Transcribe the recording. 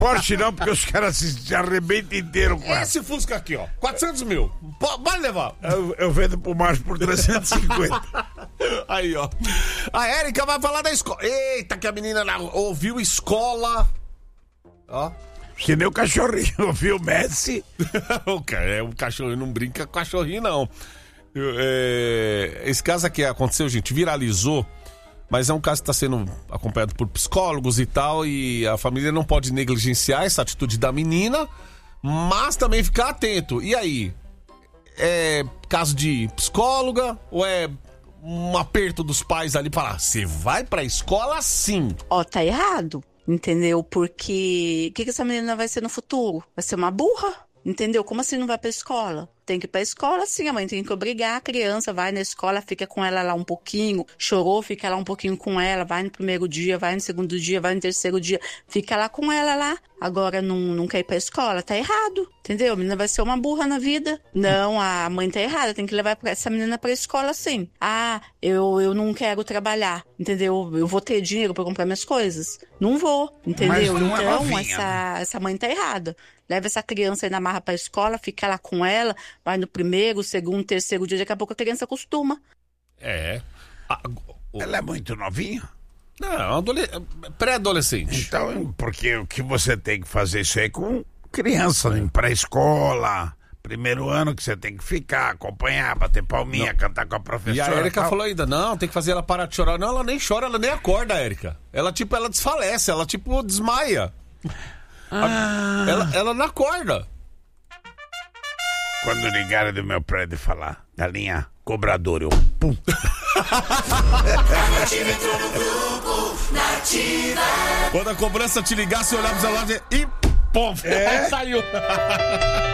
Porsche não, porque os caras se arrebentam inteiro com ela. Esse Fusca aqui, ó, 400 mil. Pode levar. Eu vendo pro macho por 350. Aí, ó. A Érica vai falar da escola. Eita, que a menina ouviu escola. Ó. Que nem o cachorrinho ouviu o Messi. O cachorrinho não brinca com cachorrinho, não. Esse caso aqui aconteceu, gente, viralizou. Mas é um caso que está sendo acompanhado por psicólogos e tal, e a família não pode negligenciar essa atitude da menina, mas também ficar atento. E aí? É caso de psicóloga ou é um aperto dos pais ali para você vai pra escola sim? Ó, tá errado, entendeu? Porque o que essa menina vai ser no futuro? Vai ser uma burra, entendeu? Como assim não vai pra escola? Tem que ir pra escola sim, a mãe tem que obrigar a criança, vai na escola, fica com ela lá um pouquinho, chorou, fica lá um pouquinho com ela, vai no primeiro dia, vai no segundo dia, vai no terceiro dia, fica lá com ela lá. Agora não quer ir pra escola, tá errado, entendeu? A menina vai ser uma burra na vida. Não, a mãe tá errada, tem que levar essa menina pra escola sim. Ah, eu não quero trabalhar, entendeu? Eu vou ter dinheiro pra comprar minhas coisas? Não vou, entendeu? Mas não é então, novinha, essa mãe tá errada. Leva essa criança aí na marra pra escola, fica lá com ela, vai no primeiro, segundo, terceiro dia, daqui a pouco a criança acostuma. Ela é muito novinha? Não, pré-adolescente. Então, porque o que você tem que fazer isso aí com criança, em pré-escola, primeiro ano que você tem que ficar, acompanhar, bater palminha, cantar com a professora. E a Érica falou ainda, não, tem que fazer ela parar de chorar. Não, ela nem chora, ela nem acorda, Érica. Ela desfalece, ela desmaia. Ela não acorda. Quando ligaram do meu prédio falar, galinha cobrador, eu pum. Quando a cobrança te ligar, você olhar pro celular e pô, saiu.